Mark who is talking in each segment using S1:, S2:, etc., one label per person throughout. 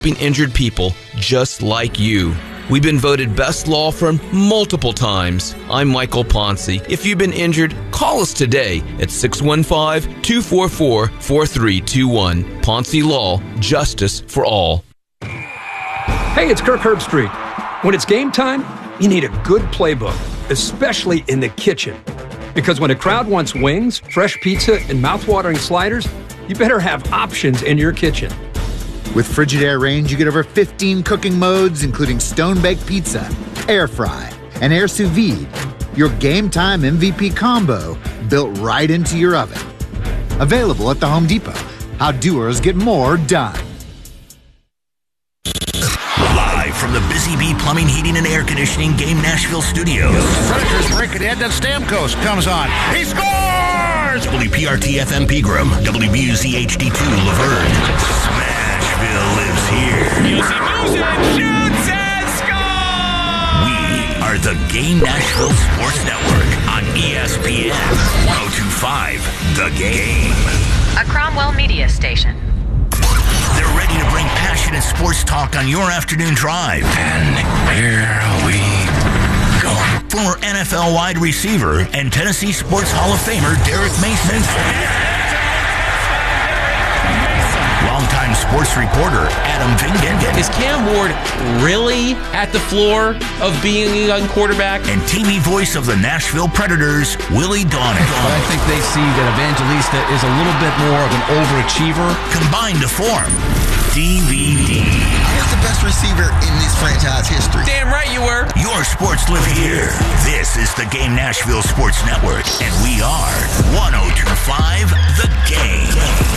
S1: injured people just like you. We've been voted best law firm multiple times. I'm Michael Ponce. If you've been injured, call us today at 615-244-4321. Ponce Law, justice for all.
S2: Hey, it's Kirk Herbstreit. When it's game time, you need a good playbook, especially in the kitchen. Because when a crowd wants wings, fresh pizza, and mouthwatering sliders, you better have options in your kitchen.
S3: With Frigidaire range, you get over 15 cooking modes, including stone-baked pizza, air fry, and air sous vide. Your game time MVP combo built right into your oven. Available at the Home Depot. How doers get more done.
S4: Live from the Busy Bee Plumbing, Heating, and Air Conditioning Game Nashville studios.
S5: Predators break it in, then Stamkos comes on. He scores!
S4: WPRT FM Pegram, WBUZ HD2 Laverne. Smashville lives here.
S6: Music shoots and scores!
S4: We are the Game Nashville Sports Network on ESPN 102.5 The Game.
S7: A Cromwell media station.
S4: They're ready to bring passionate sports talk on your afternoon drive.
S6: And here we go.
S4: Former NFL wide receiver and Tennessee Sports Hall of Famer Derek Mason. Longtime sports reporter Adam Vingan.
S8: Is Cam Ward really at the floor of being a young quarterback?
S4: And TV voice of the Nashville Predators, Willie Donick.
S9: But I think they see that Evangelista is a little bit more of an overachiever.
S4: Combined to form DVD.
S10: I was the best receiver in this franchise history.
S8: Damn right you were.
S4: Your sports live here. This is the Game Nashville Sports Network, and we are 102.5 The Game.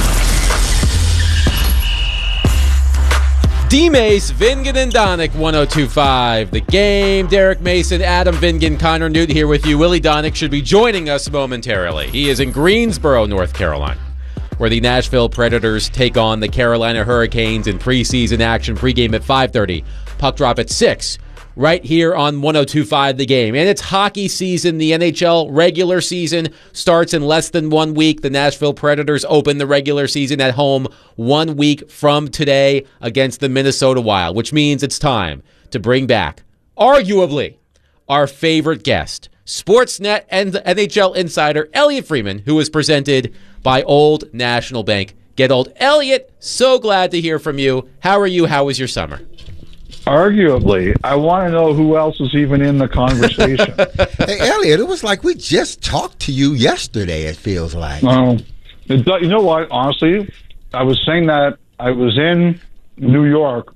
S8: D-Mace, Vingan, and Donick, 102.5 The Game. Derek Mason, Adam Vingan, Connor Newt here with you. Willie Donick should be joining us momentarily. He is in Greensboro, North Carolina, where the Nashville Predators take on the Carolina Hurricanes in preseason action. Pregame at 5:30. Puck drop at 6. Right here on 102.5 The Game. And it's hockey season. The NHL regular season starts in less than 1 week. The Nashville Predators open the regular season at home 1 week from today against the Minnesota Wild, which means it's time to bring back, arguably, our favorite guest, Sportsnet and NHL insider Elliot Freeman, who is presented by Old National Bank. Get Old. Elliot, so glad to hear from you. How are you? How was your summer?
S11: Arguably. I want to know who else is even in the conversation.
S10: Hey, Elliot, it was like we just talked to you yesterday, it feels like.
S11: You know what? Honestly, I was saying that I was in New York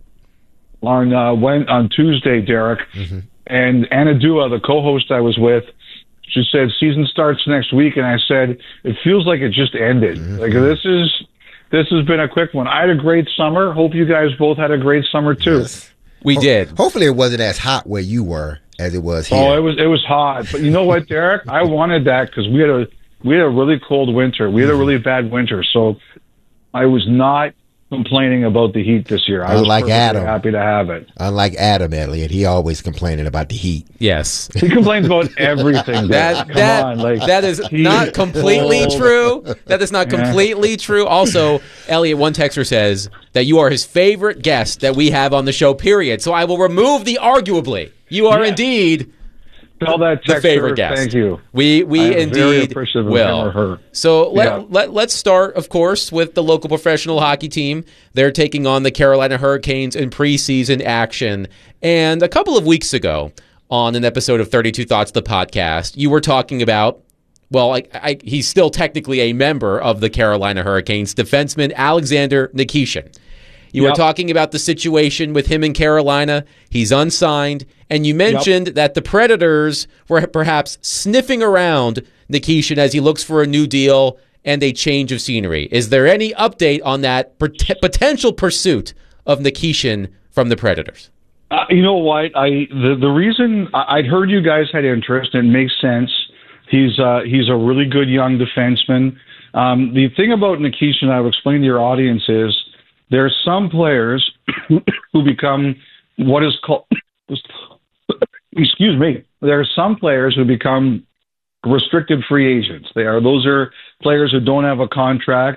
S11: on Tuesday, Derek, and Anna Dua, the co-host I was with, she said, season starts next week, and I said, it feels like it just ended. Like, this has been a quick one. I had a great summer. Hope you guys both had a great summer, too.
S10: Yes.
S8: We did.
S10: Hopefully it wasn't as hot where you were as it was here.
S11: Oh, it was hot. But you know what, Derek? I wanted that because we had a really cold winter. We had a really bad winter. So I was not complaining about the heat this year. I was
S10: like Adam.
S11: Happy to have it.
S10: Unlike Adam, Elliot, he always complaining about the heat.
S8: Yes.
S11: He complains about everything.
S8: That is not completely true. That is not completely true. Also, Elliot, one texter says that you are his favorite guest that we have on the show, period. So I will remove the arguably. You are indeed
S11: Tell that
S8: the favorite guest.
S11: Thank you.
S8: We indeed will. So let's start, of course, with the local professional hockey team. They're taking on the Carolina Hurricanes in preseason action. And a couple of weeks ago, on an episode of 32 Thoughts, the podcast, you were talking about, well, he's still technically a member of the Carolina Hurricanes, defenseman Alexander Nikishin. You were talking about the situation with him in Carolina. He's unsigned. And you mentioned that the Predators were perhaps sniffing around Nikishin as he looks for a new deal and a change of scenery. Is there any update on that potential pursuit of Nikishin from the Predators?
S11: You know what? The reason I'd heard you guys had interest, and it makes sense. He's a really good young defenseman. The thing about Nikishin, I would explain to your audience, is there are some players who become what is called, excuse me, there are some players who become restricted free agents. Those are players who don't have a contract.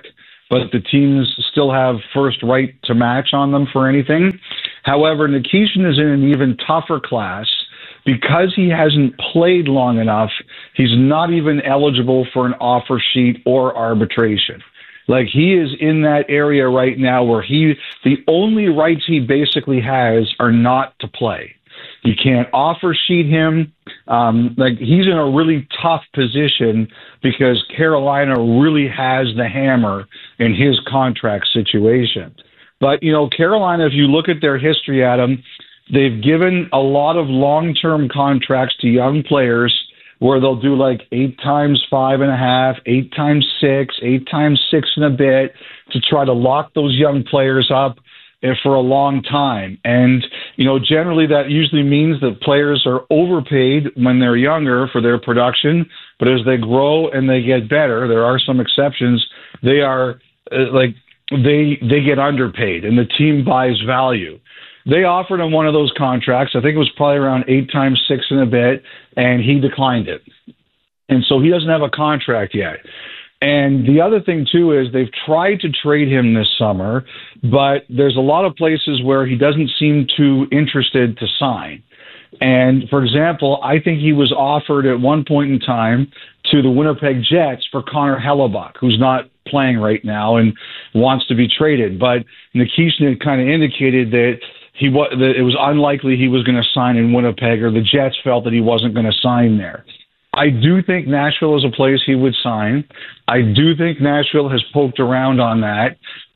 S11: but the teams still have first right to match on them for anything. However, Nikishin is in an even tougher class. Because he hasn't played long enough, he's not even eligible for an offer sheet or arbitration. Like, he is in that area right now where the only rights he basically has are not to play. You can't offer sheet him. He's in a really tough position because Carolina really has the hammer in his contract situation. But, Carolina, if you look at their history, Adam, they've given a lot of long-term contracts to young players where they'll do like 8 times 5.5, 8 times 6, 8 times 6 and a bit to try to lock those young players up for a long time. And, generally that usually means that players are overpaid when they're younger for their production, but as they grow and they get better, there are some exceptions, they are they get underpaid and the team buys value. They offered him one of those contracts. I think it was probably around 8 times 6 and a bit, and he declined it. And so he doesn't have a contract yet. And the other thing, too, is they've tried to trade him this summer, but there's a lot of places where he doesn't seem too interested to sign. And, for example, I think he was offered at one point in time to the Winnipeg Jets for Connor Hellebuck, who's not playing right now and wants to be traded. But Nikishin had kind of indicated that it was unlikely he was going to sign in Winnipeg, or the Jets felt that he wasn't going to sign there. I do think Nashville is a place he would sign. I do think Nashville has poked around on that.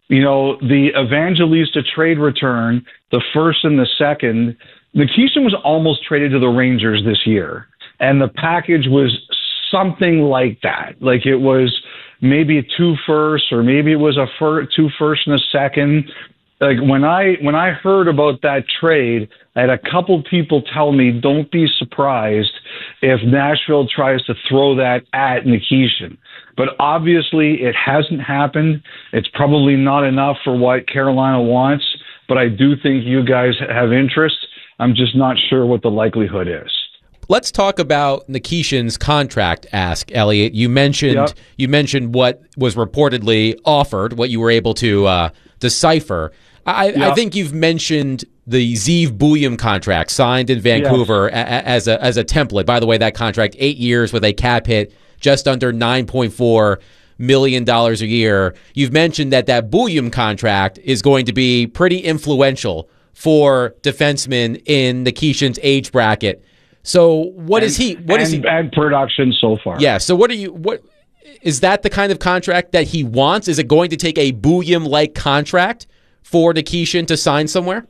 S11: The Evangelista trade return, the first and the second, Nikishin was almost traded to the Rangers this year, and the package was something like that. Like, it was maybe 2 firsts, or maybe it was 2 firsts and a second. Like, when I heard about that trade, I had a couple people tell me, don't be surprised if Nashville tries to throw that at Nikishin. But obviously it hasn't happened. It's probably not enough for what Carolina wants, but I do think you guys have interest. I'm just not sure what the likelihood is.
S8: Let's talk about Nikishin's contract ask, Elliot. You mentioned what was reportedly offered, what you were able to decipher. I think you've mentioned the Zeev Buium contract signed in Vancouver as a template. By the way, that contract, 8 years with a cap hit just under $9.4 million a year. You've mentioned that Buium contract is going to be pretty influential for defensemen in Nikishin's age bracket. So what is he?
S11: And production so far.
S8: Yeah. So what is that the kind of contract that he wants? Is it going to take a Buium-like contract for Nikishin to sign somewhere?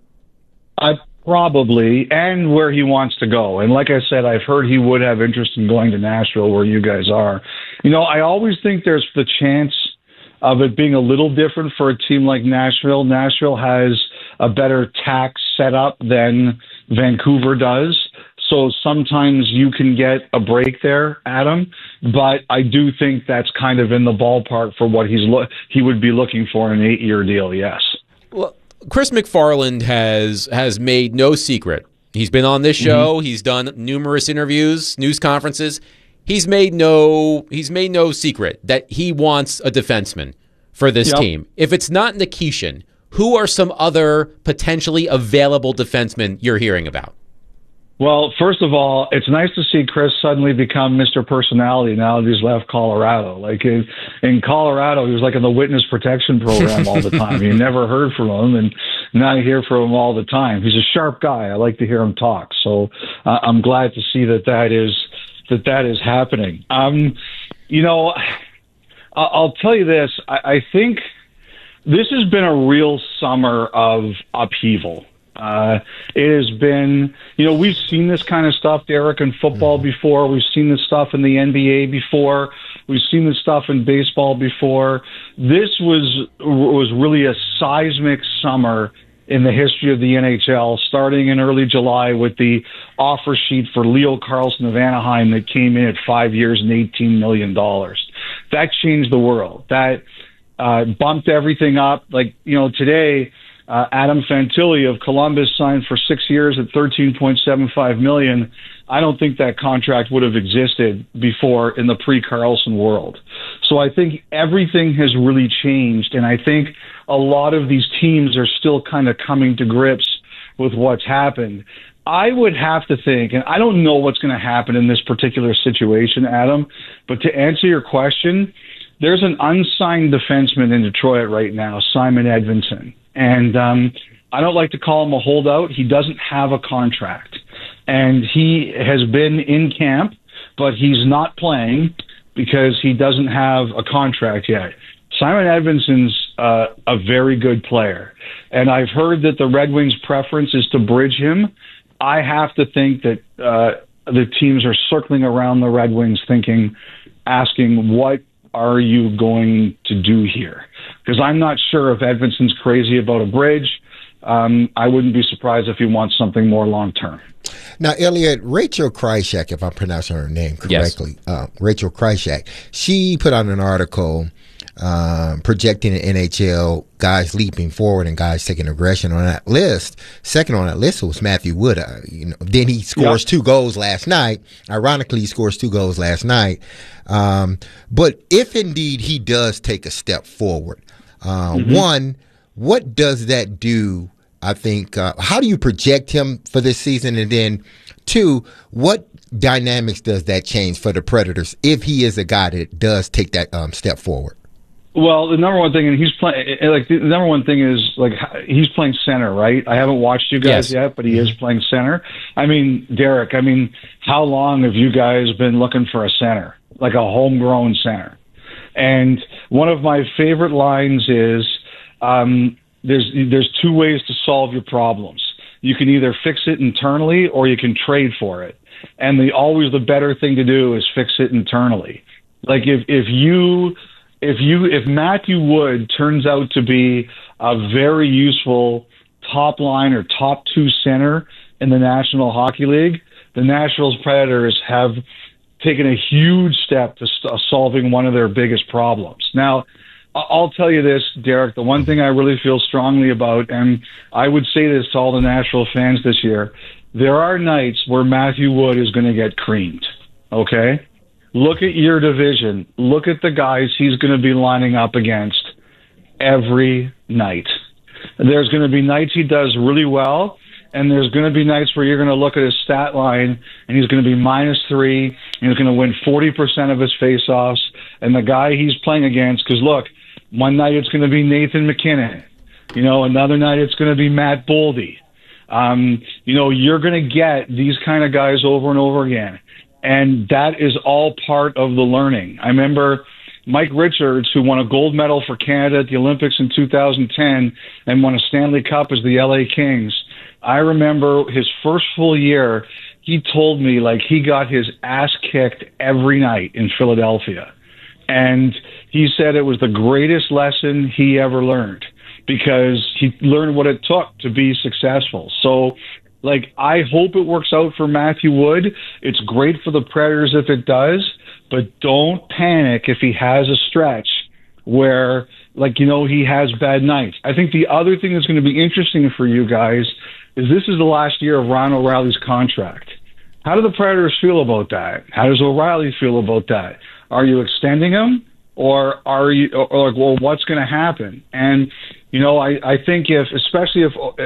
S11: Probably, and where he wants to go. And like I said, I've heard he would have interest in going to Nashville, where you guys are. I always think there's the chance of it being a little different for a team like Nashville. Nashville has a better tax setup than Vancouver does. So sometimes you can get a break there, Adam. But I do think that's kind of in the ballpark for what he would be looking for in an 8-year deal, yes.
S8: Well, Chris McFarland has made no secret. He's been on this show. He's done numerous interviews, news conferences. He's made no secret that he wants a defenseman for this team. If it's not Nikishin, who are some other potentially available defensemen you're hearing about?
S11: Well, first of all, it's nice to see Chris suddenly become Mr. Personality now that he's left Colorado. Like in Colorado, he was like in the witness protection program all the time. You never heard from him, and now you hear from him all the time. He's a sharp guy. I like to hear him talk. So I'm glad to see that is happening. I'll tell you this. I think this has been a real summer of upheaval. It has been, we've seen this kind of stuff, Derek, in football before. We've seen this stuff in the NBA before. We've seen this stuff in baseball before. This was really a seismic summer in the history of the NHL, starting in early July with the offer sheet for Leo Carlsson of Anaheim that came in at 5 years and $18 million. That changed the world. That bumped everything up. Today, Adam Fantilli of Columbus signed for 6 years at $13.75 million. I don't think that contract would have existed before in the pre-Carlson world. So I think everything has really changed, and I think a lot of these teams are still kind of coming to grips with what's happened. I would have to think, and I don't know what's going to happen in this particular situation, Adam, but to answer your question, there's an unsigned defenseman in Detroit right now, Simon Edvinsson. And I don't like to call him a holdout. He doesn't have a contract. And he has been in camp, but he's not playing because he doesn't have a contract yet. Simon Edvinsson's a very good player. And I've heard that the Red Wings' preference is to bridge him. I have to think that the teams are circling around the Red Wings asking, what are you going to do here? Because I'm not sure if Edvinsson's crazy about a bridge. I wouldn't be surprised if he wants something more long-term.
S10: Now, Elliot, Rachel Krychak, if I'm pronouncing her name correctly, yes. Rachel Krychak, she put out an article projecting the NHL guys leaping forward and guys taking aggression on that list. Second on that list was Matthew Wood. Then he scores 2 goals last night. Ironically, he scores 2 goals last night. But if indeed he does take a step forward, one, what does that do? I think, how do you project him for this season? And then 2, what dynamics does that change for the Predators if he is a guy that does take that step forward?
S11: Well, the number one thing, and he's playing. Like the number one thing is like he's playing center, right? I haven't watched you guys yet, but he is playing center. I mean, Derek. I mean, how long have you guys been looking for a center, like a homegrown center? And one of my favorite lines is, "There's 2 ways to solve your problems. You can either fix it internally, or you can trade for it. And always the better thing to do is fix it internally. Like if Matthew Wood turns out to be a very useful top line or top 2 center in the National Hockey League, the Nashville Predators have taken a huge step to solving one of their biggest problems. Now, I'll tell you this, Derek, the one thing I really feel strongly about, and I would say this to all the Nashville fans this year, there are nights where Matthew Wood is going to get creamed, okay? Look at your division. Look at the guys he's going to be lining up against every night. There's going to be nights he does really well, and there's going to be nights where you're going to look at his stat line, and he's going to be -3, and he's going to win 40% of his faceoffs. And the guy he's playing against, because look, one night it's going to be Nathan McKinnon. Another night it's going to be Matt Boldy. You're going to get these kind of guys over and over again. And that is all part of the learning. I remember Mike Richards, who won a gold medal for Canada at the Olympics in 2010 and won a Stanley Cup as the LA Kings. I remember his first full year, he told me like he got his ass kicked every night in Philadelphia. And he said it was the greatest lesson he ever learned because he learned what it took to be successful. So, I hope it works out for Matthew Wood. It's great for the Predators if it does, but don't panic if he has a stretch where, he has bad nights. I think the other thing that's going to be interesting for you guys is this is the last year of Ryan O'Reilly's contract. How do the Predators feel about that? How does O'Reilly feel about that? Are you extending him, or are you, or what's going to happen? And I think especially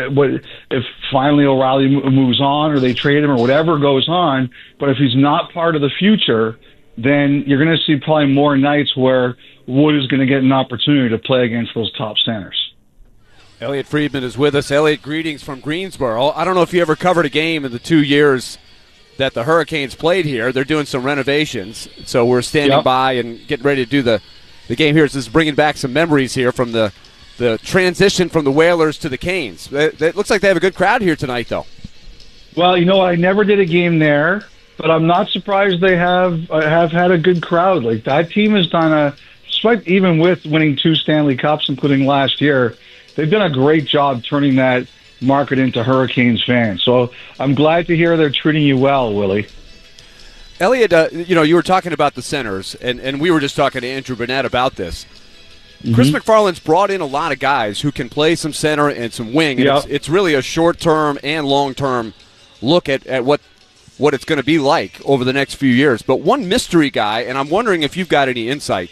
S11: if finally O'Reilly moves on or they trade him or whatever goes on, but if he's not part of the future, then you're going to see probably more nights where Wood is going to get an opportunity to play against those top centers.
S12: Elliot Friedman is with us. Elliot, greetings from Greensboro. I don't know if you ever covered a game in the 2 years that the Hurricanes played here. They're doing some renovations, so we're standing by and getting ready to do the game here. This is bringing back some memories here from the transition from the Whalers to the Canes. It looks like they have a good crowd here tonight, though.
S11: Well, I never did a game there, but I'm not surprised they have had a good crowd. Like that team has done despite even with winning 2 Stanley Cups, including last year, they've done a great job turning that market into Hurricanes fans. So I'm glad to hear they're treating you well, Willie.
S12: Elliot, you were talking about the centers, and we were just talking to Andrew Burnett about this. Chris McFarland's brought in a lot of guys who can play some center and some wing. And it's really a short-term and long-term look at what it's going to be like over the next few years. But one mystery guy, and I'm wondering if you've got any insight,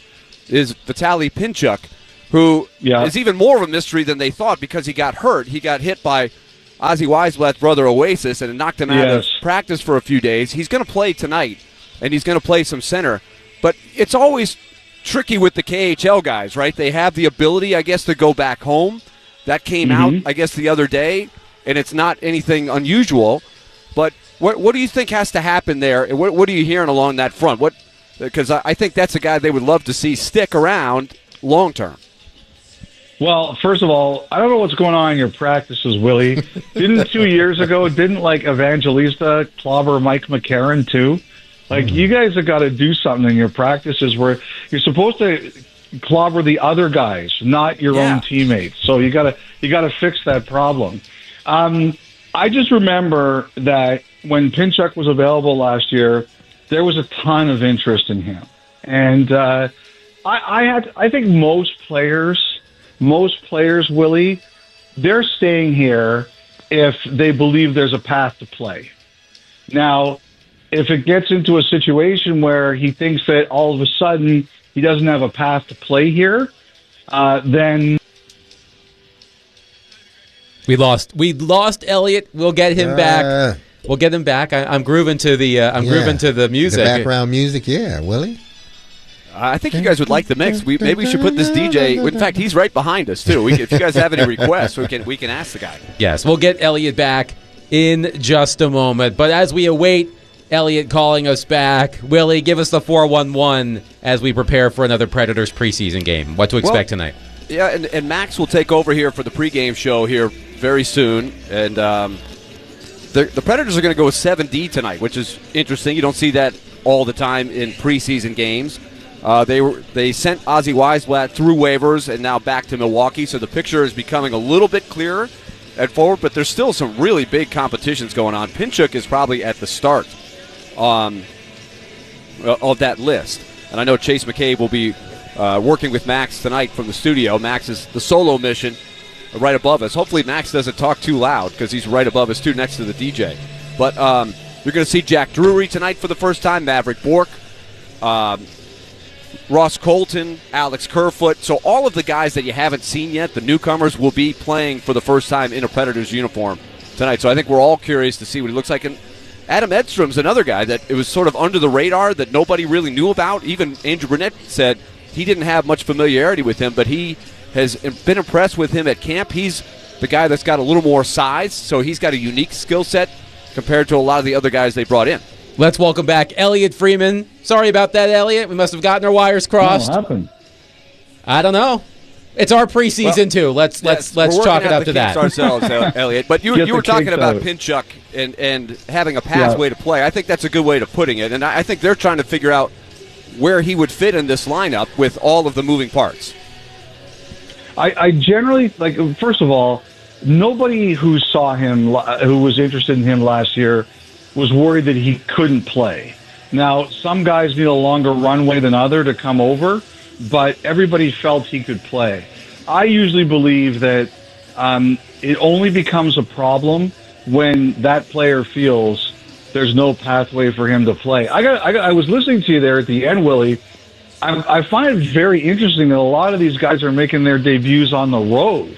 S12: is Vitaly Pinchuk, who is even more of a mystery than they thought because he got hurt. He got hit by Ozzy Weisblatt's brother Oasis, and it knocked him out of practice for a few days. He's going to play tonight, and he's going to play some center. But it's always tricky with the KHL guys, right? They have the ability, I guess, to go back home. That came out, I guess, the other day, and it's not anything unusual. But what do you think has to happen there? And what are you hearing along that front? Because I think that's a guy they would love to see stick around long term.
S11: Well, first of all, I don't know what's going on in your practices, Willie. Didn't 2 years ago, Evangelista clobber Mike McCarron too? Like, you guys have got to do something in your practices where you're supposed to clobber the other guys, not your own teammates. So you got to fix that problem. I just remember that when Pinchuk was available last year, there was a ton of interest in him, and I think most players, Willie, they're staying here if they believe there's a path to play. Now, if it gets into a situation where he thinks that all of a sudden he doesn't have a path to play here, then
S8: we lost Elliot. We'll get him back. We'll get him back. I'm grooving to the grooving to the music.
S10: The background music, Willie.
S12: I think you guys would like the mix. Maybe we should put this DJ. In fact, he's right behind us too. If you guys have any requests, we can ask the guy.
S8: Yes, we'll get Elliot back in just a moment. But as we await Elliot calling us back, Willie, give us the 411 as we prepare for another Predators preseason game. What to expect tonight?
S12: Yeah, and Max will take over here for the pregame show here very soon, and the Predators are going to go with 7D tonight, which is interesting. You don't see that all the time in preseason games. They sent Ozzy Weisblatt through waivers and now back to Milwaukee, so the picture is becoming a little bit clearer at forward, but there's still some really big competitions going on. Pinchuk is probably at the start of that list, and I know Chase McCabe will be working with Max tonight from the studio. Max is the solo mission right above us. Hopefully Max doesn't talk too loud because he's right above us too, next to the DJ. But you're going to see Jack Drury tonight for the first time, Maverick Bourque, Ross Colton, Alex Kerfoot. So all of the guys that you haven't seen yet, the newcomers, will be playing for the first time in a Predators uniform tonight. So I think we're all curious to see what he looks like. And Adam Edstrom's another guy that it was sort of under the radar that nobody really knew about. Even Andrew Brunette said he didn't have much familiarity with him, but he has been impressed with him at camp. He's the guy that's got a little more size, so he's got a unique skill set compared to a lot of the other guys they brought in.
S8: Let's welcome back Elliot Freeman. Sorry about that, Elliot. We must have gotten our wires crossed.
S11: What happened?
S8: I don't know. It's our preseason too. Let's chalk it up to that.
S12: Ourselves, Elliot. But you were talking about Pinchuk and having a pathway to play. I think that's a good way of putting it, and I think they're trying to figure out where he would fit in this lineup with all of the moving parts.
S11: I generally, first of all, nobody who saw him, who was interested in him last year, was worried that he couldn't play. Now, some guys need a longer runway than other to come over, but everybody felt he could play. I usually believe that it only becomes a problem when that player feels there's no pathway for him to play. I was listening to you there at the end, Willie. I find it very interesting that a lot of these guys are making their debuts on the road.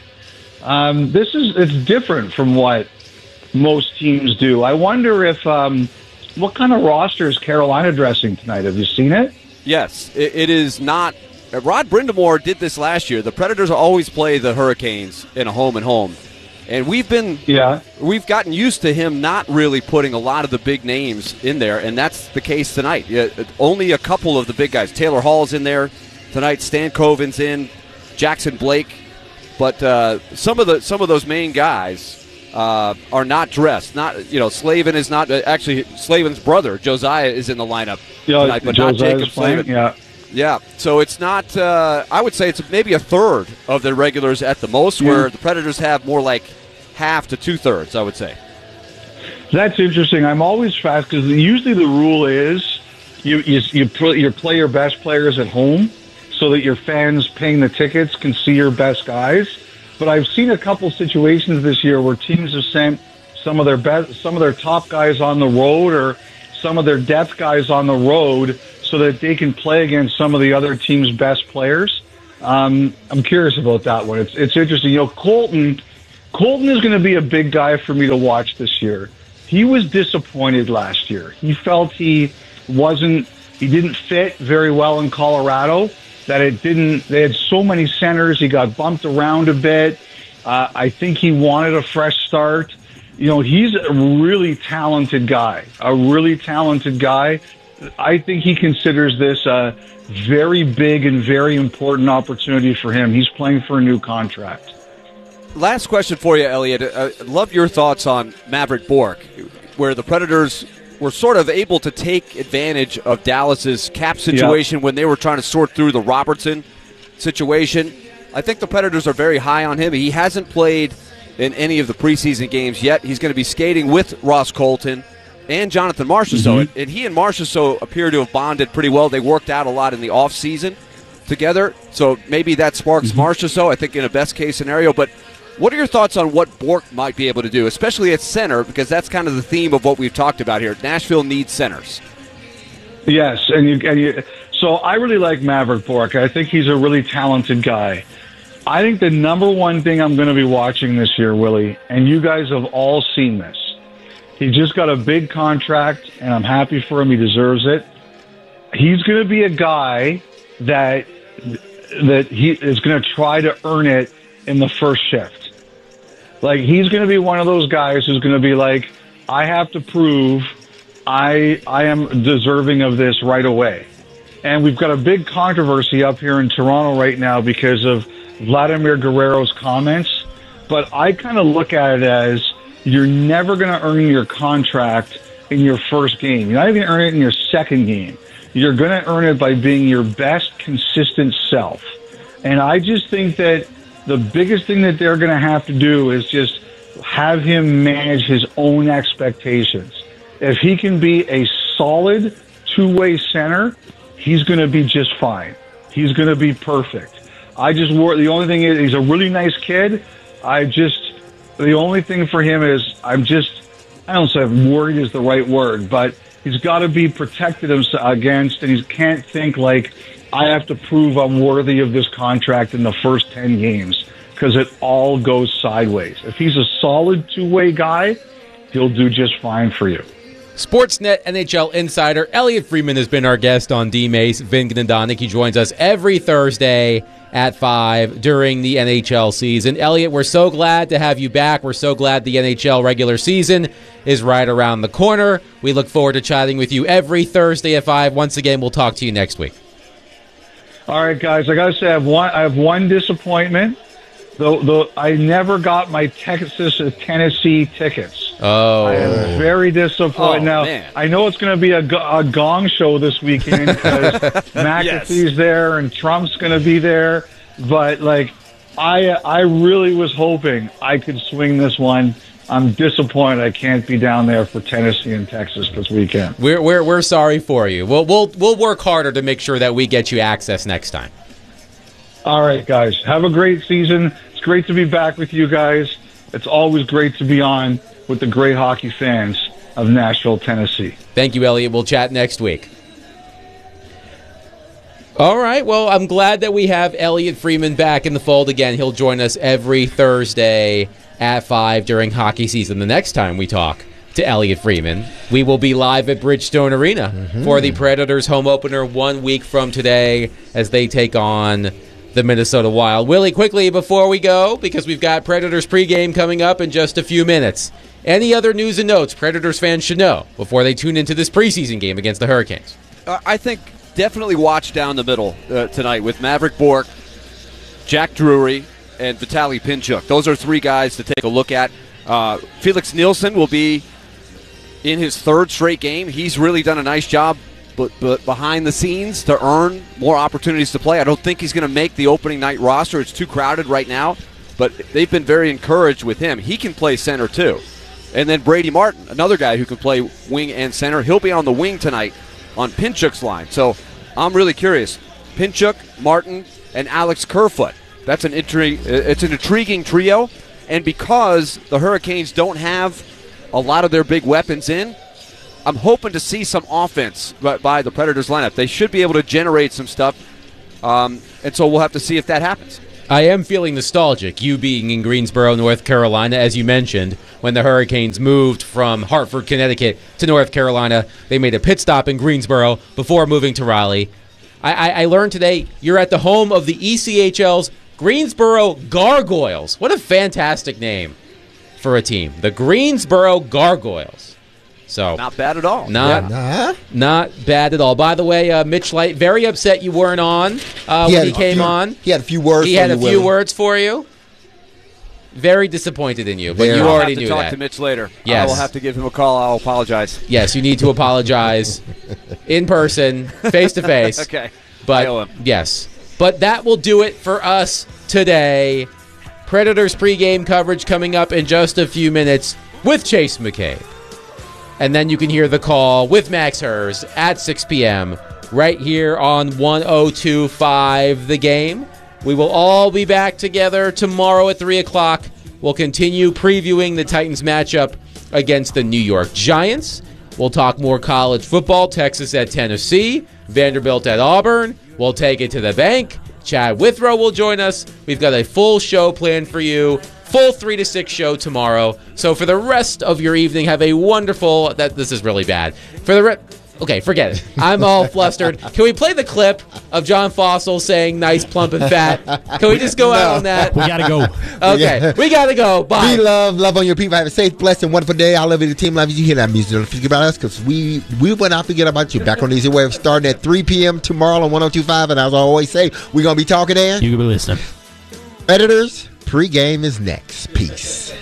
S11: It's different from what most teams do. I wonder if what kind of roster is Carolina dressing tonight? Have you seen it?
S12: Yes, it is not. Rod Brindamore did this last year. The Predators always play the Hurricanes in a home and home. And we've gotten used to him not really putting a lot of the big names in there, and that's the case tonight. Only a couple of the big guys. Taylor Hall's in there tonight. Stan Coven's in. Jackson Blake, but some of those main guys are not dressed. Slavin is not. Actually, Slavin's brother Josiah is in the lineup tonight, but not Jacob Slavin. Yeah, so it's not. I would say it's maybe a third of the regulars at the most, where the Predators have more like half to 2/3, I would say.
S11: That's interesting. I'm always fast because usually the rule is you play your best players at home so that your fans paying the tickets can see your best guys. But I've seen a couple situations this year where teams have sent some of their top guys on the road or some of their depth guys on the road so that they can play against some of the other team's best players. I'm curious about that one. It's interesting. Colton is going to be a big guy for me to watch this year. He was disappointed last year. He felt he didn't fit very well in Colorado, they had so many centers. He got bumped around a bit. I think he wanted a fresh start. He's a really talented guy, I think he considers this a very big and very important opportunity for him. He's playing for a new contract.
S12: Last question for you, Elliot. I'd love your thoughts on Maverick Bourque, where the Predators were sort of able to take advantage of Dallas's cap situation when they were trying to sort through the Robertson situation. I think the Predators are very high on him. He hasn't played in any of the preseason games yet. He's going to be skating with Ross Colton and Jonathan Marchessault. And he and Marchessault appear to have bonded pretty well. They worked out a lot in the offseason together, so maybe that sparks Marchessault, I think, in a best-case scenario. But what are your thoughts on what Bourque might be able to do, especially at center, because that's kind of the theme of what we've talked about here. Nashville needs centers.
S11: Yes, so I really like Maverick Bourque. I think he's a really talented guy. I think the number one thing I'm going to be watching this year, Willie, and you guys have all seen this, he just got a big contract, and I'm happy for him. He deserves it. He's going to be a guy that he is going to try to earn it in the first shift. Like, he's going to be one of those guys who's going to be like, I have to prove I am deserving of this right away. And we've got a big controversy up here in Toronto right now because of Vladimir Guerrero's comments. But I kind of look at it as you're never going to earn your contract in your first game. You're not even going to earn it in your second game. You're going to earn it by being your best consistent self. And I just think that the biggest thing that they're going to have to do is just have him manage his own expectations. If he can be a solid two-way center, he's going to be just fine. He's going to be perfect. The only thing is, he's a really nice kid. The only thing for him is, I don't say worried is the right word, but he's got to be protected against, and he can't think like, I have to prove I'm worthy of this contract in the first 10 games, because it all goes sideways. If he's a solid two-way guy, he'll do just fine for you.
S8: Sportsnet NHL insider Elliot Friedman has been our guest on D-Mace, Vingan and Donick. He joins us every Thursday at 5 during the NHL season. Elliot, we're so glad to have you back. We're so glad the NHL regular season is right around the corner. We look forward to chatting with you every Thursday at 5. Once again, we'll talk to you next week.
S11: All right, guys, I got to say I have one disappointment. Though I never got my Tennessee tickets.
S8: Oh.
S11: I am very disappointed. Now, man. I know it's going to be a gong show this weekend because McAfee's there and Trump's going to be there. But, I really was hoping I could swing this one. I'm disappointed I can't be down there for Tennessee and Texas this weekend.
S8: We're sorry for you. We'll work harder to make sure that we get you access next time.
S11: All right, guys. Have a great season. It's great to be back with you guys. It's always great to be on with the great hockey fans of Nashville, Tennessee.
S8: Thank you, Elliot. We'll chat next week. All right. Well, I'm glad that we have Elliot Friedman back in the fold again. He'll join us every Thursday at 5 during hockey season. The next time we talk to Elliot Friedman, we will be live at Bridgestone Arena for the Predators home opener 1 week from today as they take on the Minnesota Wild. Willie, quickly before we go, because we've got Predators pregame coming up in just a few minutes, any other news and notes Predators fans should know before they tune into this preseason game against the Hurricanes?
S12: I think definitely watch down the middle tonight with Maverick Bourque, Jack Drury, and Vitaly Pinchuk. Those are three guys to take a look at. Felix Nielsen will be in his third straight game. He's really done a nice job but behind the scenes to earn more opportunities to play. I don't think he's going to make the opening night roster. It's too crowded right now, but they've been very encouraged with him. He can play center too. And then Brady Martin, another guy who can play wing and center. He'll be on the wing tonight on Pinchuk's line. So I'm really curious. Pinchuk, Martin, and Alex Kerfoot. It's an intriguing trio. And because the Hurricanes don't have a lot of their big weapons in, I'm hoping to see some offense by the Predators lineup. They should be able to generate some stuff, and so we'll have to see if that happens.
S8: I am feeling nostalgic, you being in Greensboro, North Carolina. As you mentioned, when the Hurricanes moved from Hartford, Connecticut to North Carolina, they made a pit stop in Greensboro before moving to Raleigh. I learned today you're at the home of the ECHL's Greensboro Gargoyles. What a fantastic name for a team. The Greensboro Gargoyles. So
S12: not bad at all.
S8: Not bad at all. By the way, Mitch Light, very upset you weren't on when he came on.
S10: He had a few words.
S8: He had a few words for you. Very disappointed in you, but you already knew that.
S12: I'll have to talk to Mitch later.
S8: Yes.
S12: I will have to give him a call. I'll apologize.
S8: Yes, you need to apologize in person, face to face.
S12: Okay.
S8: But
S12: I owe him.
S8: yes. But that will do it for us today. Predators pregame coverage coming up in just a few minutes with Chase McCabe. And then you can hear the call with Max Hers at 6 p.m. right here on 102.5 The Game. We will all be back together tomorrow at 3 o'clock. We'll continue previewing the Titans matchup against the New York Giants. We'll talk more college football, Texas at Tennessee, Vanderbilt at Auburn. We'll take it to the bank. Chad Withrow will join us. We've got a full show planned for you. Full 3 to 6 show tomorrow. So for the rest of your evening, have a wonderful... This is really bad. Okay, forget it. I'm all flustered. Can we play the clip of John Fossil saying nice, plump, and fat? Can we just go out on that?
S13: We got to go.
S8: Okay, we got to go. Bye.
S10: Be love on your people. Have a safe, blessed, and wonderful day. I love you. The team loves you. You hear that music. Don't forget about us because we will not forget about you. Back on Easy Wave starting at 3 p.m. tomorrow on 102.5. And as I always say, we're going to be talking there.
S13: You can be listening.
S10: Editors, pregame is next. Peace.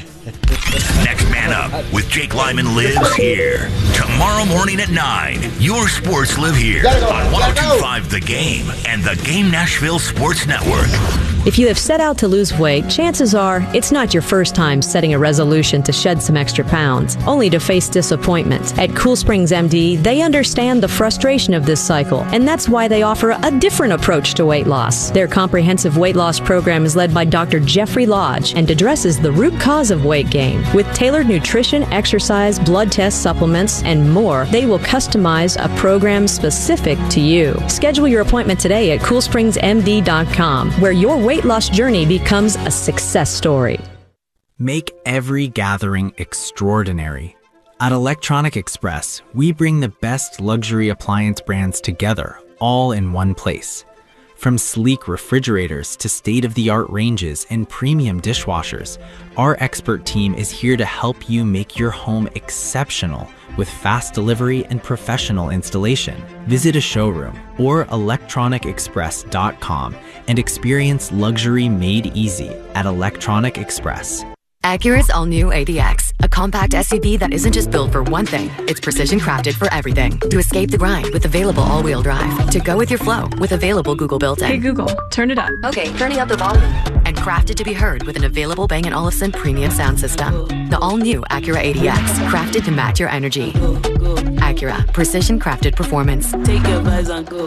S4: Next Man Up with Jake Lyman lives here. Tomorrow morning at 9, your sports live here on 102.5 The Game and the Game Nashville Sports Network.
S14: If you have set out to lose weight, chances are it's not your first time setting a resolution to shed some extra pounds, only to face disappointment. At Cool Springs MD, they understand the frustration of this cycle, and that's why they offer a different approach to weight loss. Their comprehensive weight loss program is led by Dr. Jeffrey Lodge and addresses the root cause of weight gain. With tailored nutrition, exercise, blood tests, supplements, and more, they will customize a program specific to you. Schedule your appointment today at CoolSpringsMD.com, where your weight loss journey becomes a success story.
S15: Make every gathering extraordinary. At Electronic Express, we bring the best luxury appliance brands together, all in one place. From sleek refrigerators to state-of-the-art ranges and premium dishwashers, our expert team is here to help you make your home exceptional with fast delivery and professional installation. Visit a showroom or electronicexpress.com and experience luxury made easy at Electronic Express.
S16: Acura's all-new ADX, a compact SUV that isn't just built for one thing, it's precision crafted for everything. To escape the grind with available all-wheel drive. To go with your flow with available Google built-in.
S17: Hey Google, turn it up.
S16: Okay, turning up the volume. And crafted to be heard with an available Bang & Olufsen premium sound system. The all-new Acura ADX, crafted to match your energy. Acura, precision crafted performance.
S17: Take your vibes on go.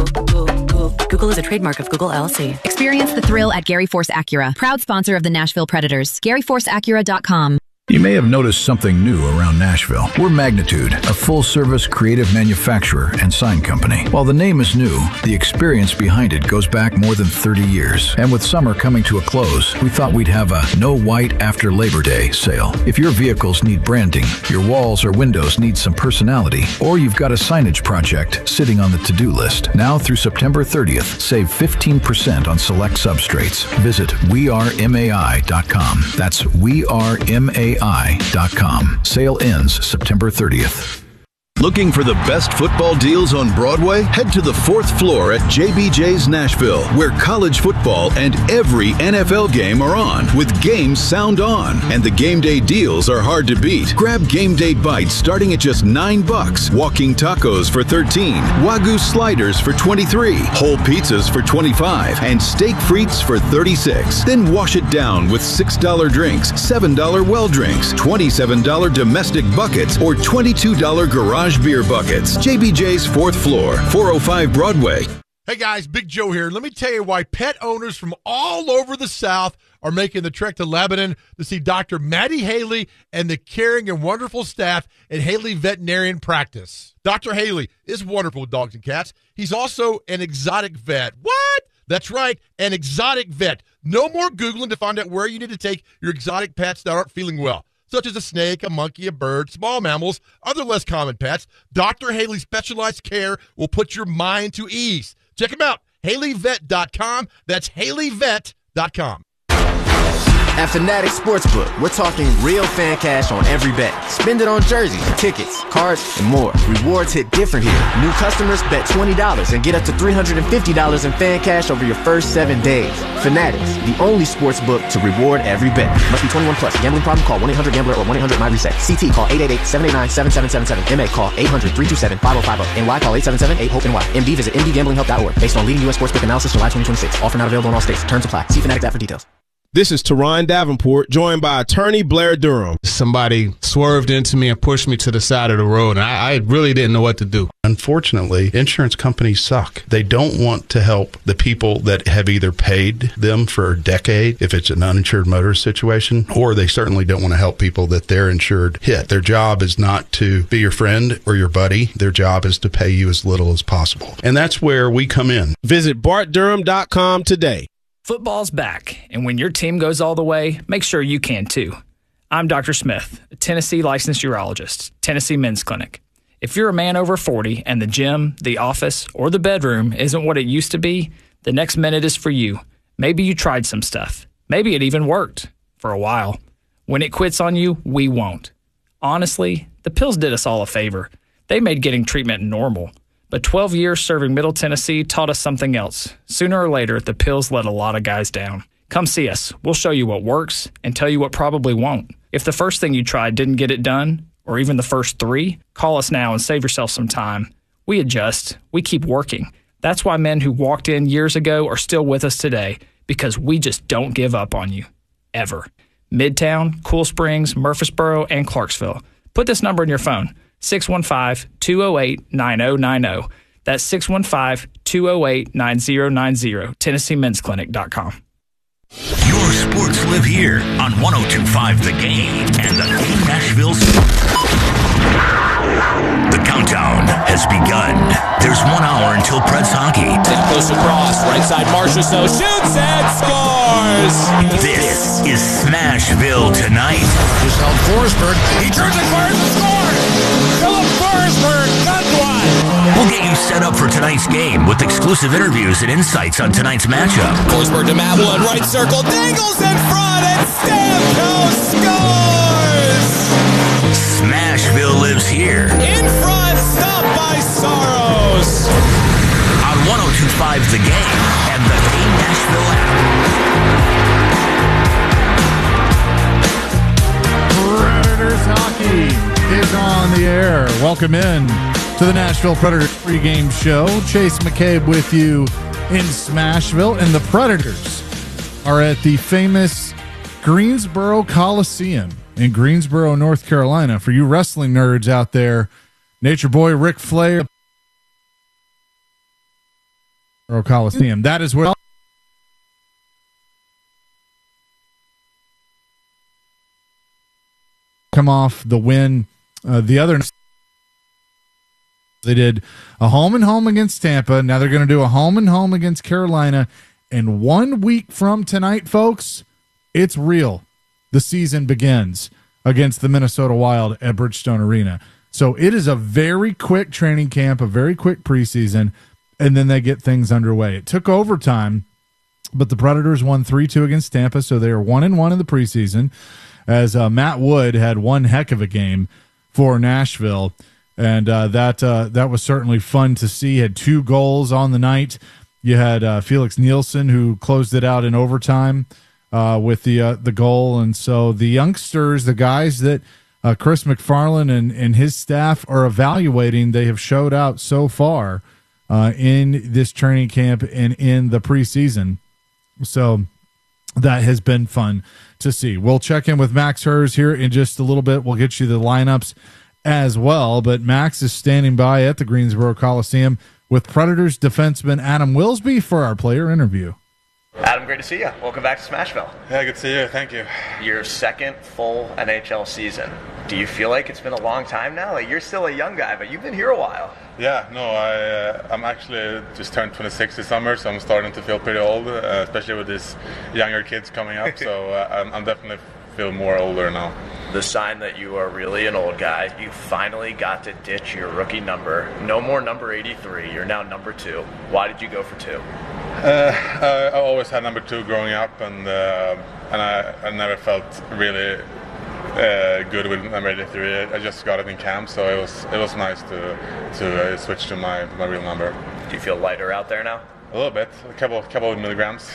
S16: Google is a trademark of Google LLC.
S18: Experience the thrill at Gary Force Acura, proud sponsor of the Nashville Predators. GaryForceAcura.com.
S19: You may have noticed something new around Nashville. We're Magnitude, a full-service creative manufacturer and sign company. While the name is new, the experience behind it goes back more than 30 years. And with summer coming to a close, we thought we'd have a No White After Labor Day sale. If your vehicles need branding, your walls or windows need some personality, or you've got a signage project sitting on the to-do list, now through September 30th, save 15% on select substrates. Visit wearemai.com. That's wearemai.com. Sale ends September 30th.
S20: Looking for the best football deals on Broadway? Head to the 4th floor at JBJ's Nashville, where college football and every NFL game are on, with games sound on. And the game day deals are hard to beat. Grab game day bites starting at just $9, walking tacos for $13, Wagyu sliders for $23, whole pizzas for $25, and steak frites for $36. Then wash it down with $6 drinks, $7 well drinks, $27 domestic buckets, or $22 garage beer buckets. JBJ's 4th floor, 405 Broadway.
S21: Hey guys, Big Joe here. Let me tell you why pet owners from all over the South
S13: are making the trek to Lebanon to see Dr. Maddie Haley and the caring and wonderful staff at Haley Veterinarian Practice. Dr. Haley is wonderful with dogs and cats. He's also an exotic vet. What? That's right, an exotic vet. No more Googling to find out where you need to take your exotic pets that aren't feeling well, such as a snake, a monkey, a bird, small mammals, other less common pets. Dr. Haley's specialized care will put your mind to ease. Check him out, HaleyVet.com. That's HaleyVet.com.
S21: At Fanatics Sportsbook, we're talking real fan cash on every bet. Spend it on jerseys, tickets, cards, and more. Rewards hit different here. New customers bet $20 and get up to $350 in fan cash over your first 7 days. Fanatics, the only sportsbook to reward every bet. Must be 21 plus. Gambling problem? Call 1-800-GAMBLER or 1-800-MyReset. CT, call 888-789-7777. MA, call 800-327-5050. NY, call 877-8-HOPE-NY. MD, visit mdgamblinghelp.org. Based on leading U.S. sportsbook analysis, July 2026. Offer not available in all states. Terms apply. See Fanatics app for details.
S22: This is Teron Davenport, joined by attorney Blair Durham.
S23: Somebody swerved into me and pushed me to the side of the road, and I really didn't know what to do.
S24: Unfortunately, insurance companies suck. They don't want to help the people that have either paid them for a decade, if it's an uninsured motorist situation, or they certainly don't want to help people that their insured hit. Their job is not to be your friend or your buddy. Their job is to pay you as little as possible. And that's where we come in.
S22: Visit BartDurham.com today.
S25: Football's back, and when your team goes all the way, make sure you can too. I'm Dr. Smith, a Tennessee licensed urologist, Tennessee Men's Clinic. If you're a man over 40 and the gym, the office, or the bedroom isn't what it used to be, the next minute is for you. Maybe you tried some stuff. Maybe it even worked for a while. When it quits on you, we won't. Honestly, the pills did us all a favor. They made getting treatment normal. But 12 years serving Middle Tennessee taught us something else. Sooner or later, the pills let a lot of guys down. Come see us. We'll show you what works and tell you what probably won't. If the first thing you tried didn't get it done, or even the first 3, call us now and save yourself some time. We adjust. We keep working. That's why men who walked in years ago are still with us today, because we just don't give up on you. Ever. Midtown, Cool Springs, Murfreesboro, and Clarksville. Put this number in your phone. 615-208-9090. That's 615-208-9090. TennesseeMen'sClinic.com.
S4: Your sports live here on 102.5 The Game and The Game Nashville. The countdown has begun. There's 1 hour until Preds hockey.
S6: Goes across, right side Marchessault shoots and scores!
S4: This is Smashville Tonight.
S5: Just held Forsberg. He turns it first and scores! Philip Forsberg got one!
S4: We'll get you set up for tonight's game with exclusive interviews and insights on tonight's matchup.
S6: Forsberg to Matt Wood, right circle, dangles in front, and Stamkos scores!
S4: Smashville lives here.
S6: In front, stopped by Saros.
S4: On 102.5 The Game and The Game Nashville app.
S26: Predators hockey is on the air. Welcome in to the Nashville Predators pregame show. Chase McCabe with you in Smashville, and the Predators are at the famous Greensboro Coliseum in Greensboro, North Carolina. For you wrestling nerds out there, Nature Boy Ric Flair Coliseum. That is where come off the win. The other, they did a home and home against Tampa. Now they're going to do a home and home against Carolina. And 1 week from tonight, folks, it's real. The season begins against the Minnesota Wild at Bridgestone Arena. So it is a very quick training camp, a very quick preseason, and then they get things underway. It took overtime, but the Predators won 3-2 against Tampa, so they are 1-1 in the preseason, as Matt Wood had one heck of a game for Nashville, and that was certainly fun to see. He had 2 goals on the night. You had Felix Nielsen, who closed it out in overtime with the goal, and so the youngsters, the guys that Chris McFarland and his staff are evaluating, they have showed out so far in this training camp and in the preseason. So that has been fun to see. We'll check in with Max Hers here in just a little bit. We'll get you the lineups as well, but Max is standing by at the Greensboro Coliseum with Predators defenseman Adam Wilsby for our player interview.
S27: Adam,
S1: Adam, great to see you. Welcome back to Smashville.
S2: Yeah, good to see you. Thank you.
S1: Your second full NHL season. Do you feel like it's been a long time now? Like, you're still a young guy, but you've been here a while.
S2: Yeah, no, I'm actually just turned 26 this summer, so I'm starting to feel pretty old, especially with these younger kids coming up. So I'm definitely feel more older now.
S1: The sign that you are really an old guy. You finally got to ditch your rookie number. No more number 83. You're now number 2. Why did you go for 2?
S2: I always had number 2 growing up, and I never felt really good with number 83. I just got it in camp, so it was nice to switch to my real number.
S1: Do you feel lighter out there now?
S2: A little bit, a couple of milligrams.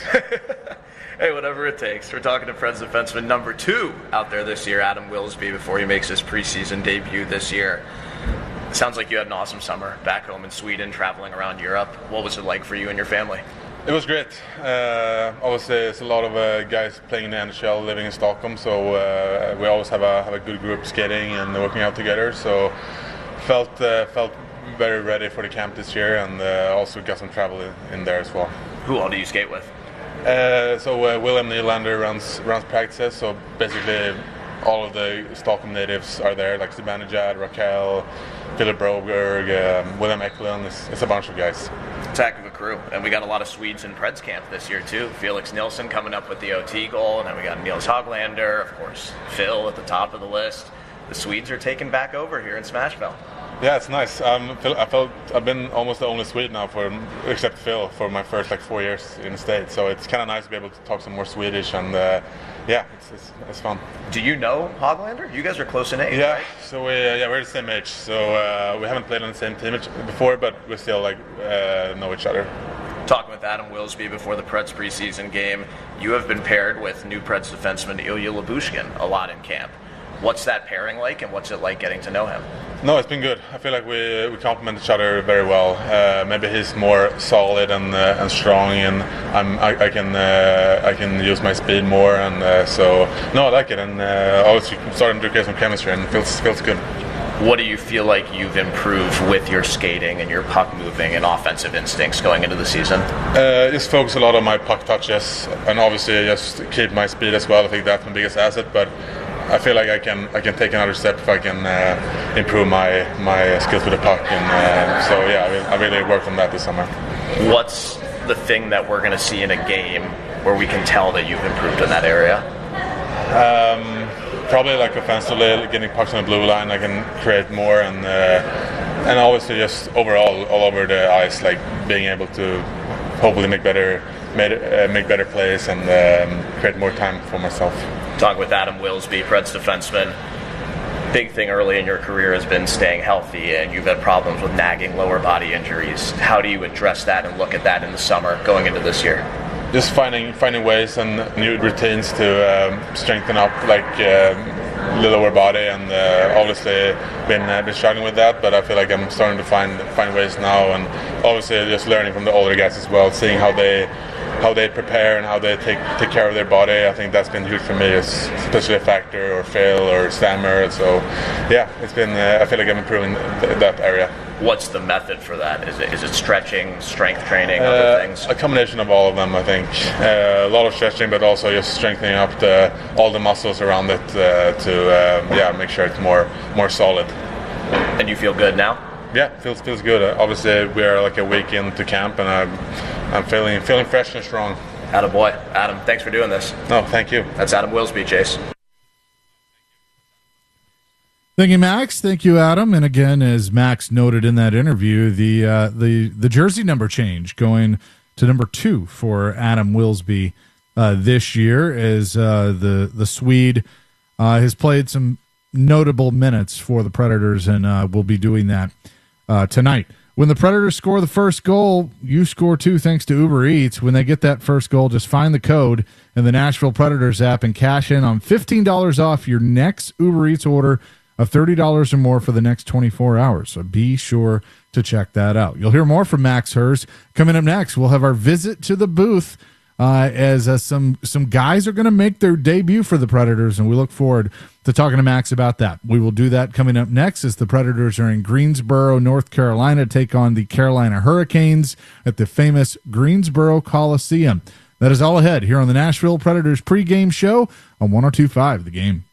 S1: Hey, whatever it takes. We're talking to Preds defenseman number 2 out there this year, Adam Wilsby, before he makes his preseason debut this year. It sounds like you had an awesome summer back home in Sweden, traveling around Europe. What was it like for you and your family?
S2: It was great. Obviously, it's a lot of guys playing in the NHL, living in Stockholm, so we always have a good group skating and working out together. So felt very ready for the camp this year, and also got some travel in there as well.
S1: Who all do you skate with?
S2: William Nylander runs practices, so basically all of the Stockholm natives are there, like Zibanejad, Raquel, Philip Broberg, William Eklund. It's a bunch of guys.
S1: It's a heck of a crew, and we got a lot of Swedes in Preds camp this year too. Felix Nilsson coming up with the OT goal, and then we got Nils Hoglander, of course, Phil at the top of the list. The Swedes are taking back over here in Smashville.
S2: Yeah, it's nice. I've been almost the only Swede now, except Phil, for my first 4 years in the States. So it's kind of nice to be able to talk some more Swedish, and yeah, it's fun.
S1: Do you know Hoglander? You guys are close in age,
S2: yeah,
S1: right?
S2: So we're the same age. So we haven't played on the same team before, but we still know each other.
S1: Talking with Adam Wilsby before the Preds preseason game, you have been paired with new Preds defenseman Ilya Lyubushkin a lot in camp. What's that pairing like, and what's it like getting to know him?
S2: No, it's been good. I feel like we complement each other very well. Maybe he's more solid and strong, and I can use my speed more, and so no, I like it. And obviously starting to get some chemistry, and feels good.
S1: What do you feel like you've improved with your skating and your puck moving and offensive instincts going into the season?
S2: Just focus a lot on my puck touches, and obviously just keep my speed as well. I think that's my biggest asset, but I feel like I can take another step if I can improve my skills with the puck, and so yeah, I really worked on that this summer.
S1: What's the thing that we're going to see in a game where we can tell that you've improved in that area?
S2: Probably offensively, getting pucks on the blue line, I can create more, and obviously just overall all over the ice, being able to hopefully make better plays and create more time for myself.
S1: Talking with Adam Wilsby, Preds defenseman. Big thing early in your career has been staying healthy, and you've had problems with nagging lower body injuries. How do you address that and look at that in the summer going into this year?
S2: Just finding ways and new routines to strengthen up the lower body, and obviously been struggling with that, but I feel like I'm starting to find ways now, and obviously just learning from the older guys as well, seeing how they prepare and how they take care of their body. I think that's been huge for me, especially Factor or Phil or Stammer. So yeah, it's been I feel like I'm improving that area.
S1: What's the method for that? Is it stretching, strength training, other things?
S2: A combination of all of them, I think. A lot of stretching, but also just strengthening up all the muscles around it to make sure it's more solid.
S1: And you feel good now?
S2: Yeah, feels good. Obviously, we are a week into camp, and I'm feeling fresh and strong.
S1: Attaboy. Adam, thanks for doing this.
S2: No, thank you.
S1: That's Adam Wilsby, Chase.
S26: Thank you, Max. Thank you, Adam. And again, as Max noted in that interview, the jersey number change going to number 2 for Adam Wilsby this year, as the Swede has played some notable minutes for the Predators, and will be doing that tonight. When the Predators score the first goal, you score 2 thanks to Uber Eats. When they get that first goal, just find the code in the Nashville Predators app and cash in on $15 off your next Uber Eats order of $30 or more for the next 24 hours. So be sure to check that out. You'll hear more from Max Hers. Coming up next, we'll have our visit to the booth as some guys are going to make their debut for the Predators, and we look forward to talking to Max about that. We will do that coming up next as the Predators are in Greensboro, North Carolina, to take on the Carolina Hurricanes at the famous Greensboro Coliseum. That is all ahead here on the Nashville Predators pregame show on 102.5 The Game.